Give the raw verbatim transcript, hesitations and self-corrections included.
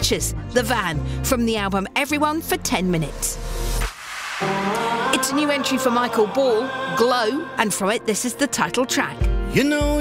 features The Van from the album Everyone for ten minutes. It's a new entry for Michael Ball, Glow, and from it this is the title track. You know